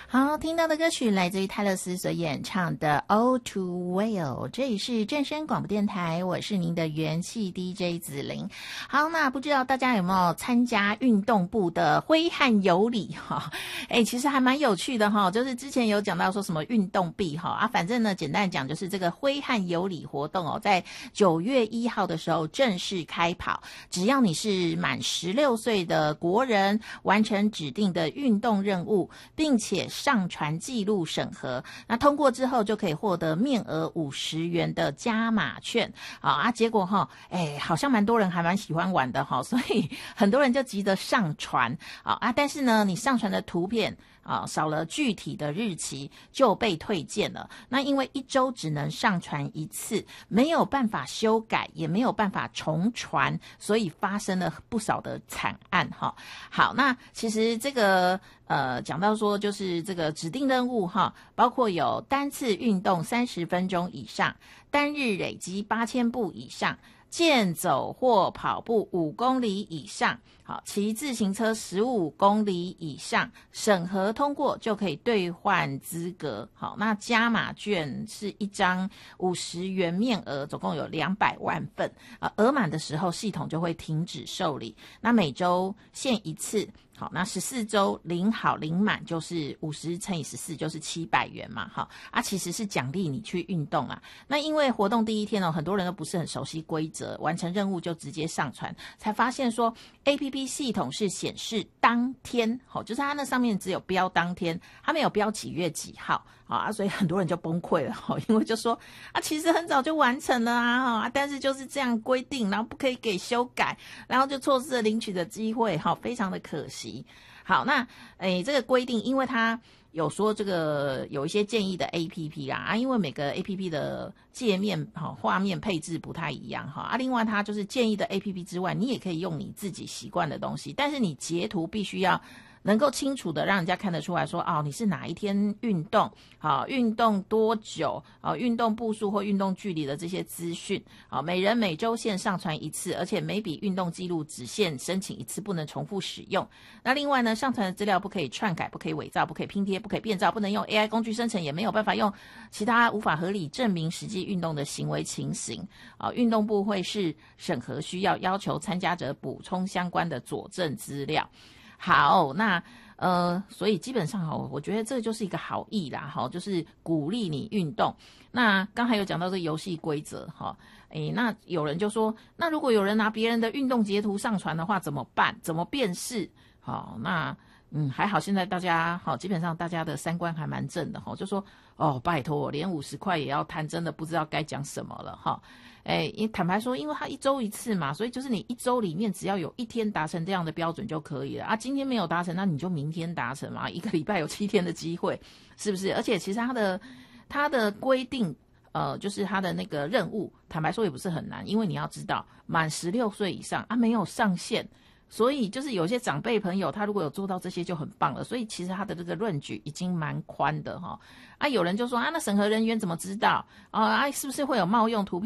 好，听到的歌曲来自于泰勒斯所演唱的 All Too Well， 这里是正声广播电台，我是您的元气 DJ 子玲。好，那不知道大家有没有参加运动部的挥汗有礼哈？其实还蛮有趣的哈，就是之前有讲到说什么运动币哈反正呢简单讲就是这个挥汗有礼活动哦，在9月1号的时候正式开跑，只要你是满16岁的国人，完成指定的运动任务，并且上传记录审核，那通过之后就可以获得面额50元的加码券结果好像蛮多人还蛮喜欢玩的所以很多人就急着上传但是呢你上传的图片少了具体的日期就被退件了。那因为1周只能上传1次，没有办法修改，也没有办法重传，所以发生了不少的惨案好，那其实这个讲到说就是这个指定任务包括有单次运动30分钟以上，单日累积8000步以上，健走或跑步5公里以上，骑自行车15公里以上，审核通过就可以兑换资格。那加码券是1张50元面额，总共有200万份额满的时候系统就会停止受理。那每周限1次，好，那14周领好领满就是50乘以14就是700元嘛，其实是奖励你去运动啊。那因为活动第一天很多人都不是很熟悉规则，完成任务就直接上传，才发现说 APP 系统是显示当天，就是它那上面只有标当天，它没有标几月几号所以很多人就崩溃了因为就说其实很早就完成了但是就是这样规定，然后不可以给修改，然后就错失了领取的机会非常的可惜。好，那这个规定因为它有说这个有一些建议的 APP 因为每个 APP 的界面画面配置不太一样另外它就是建议的 APP 之外，你也可以用你自己习惯的东西，但是你截图必须要能够清楚的让人家看得出来说你是哪一天运动运动多久运动步数或运动距离的这些资讯每人每周限上传1次，而且每笔运动记录只限申请1次，不能重复使用。那另外呢，上传的资料不可以篡改，不可以伪造，不可以拼贴，不可以变造，不能用 AI 工具生成，也没有办法用其他无法合理证明实际运动的行为情形运动部会视审核需要求参加者补充相关的佐证资料。好，那所以基本上我觉得这就是一个好意啦就是鼓励你运动。那刚才有讲到这个游戏规则那有人就说，那如果有人拿别人的运动截图上传的话怎么办？怎么辨识？那还好现在大家基本上大家的三观还蛮正的就说拜托连50块也要贪，真的不知道该讲什么了坦白说，因为它1周1次嘛，所以就是你1周里面只要有1天达成这样的标准就可以了今天没有达成，那你就明天达成嘛，1个礼拜有7天的机会，是不是？而且其实它的规定就是它的那个任务，坦白说也不是很难，因为你要知道满16岁以上没有上限，所以就是有些长辈朋友他如果有做到这些就很棒了，所以其实他的这个论据已经蛮宽的有人就说那审核人员怎么知道是不是会有冒用图片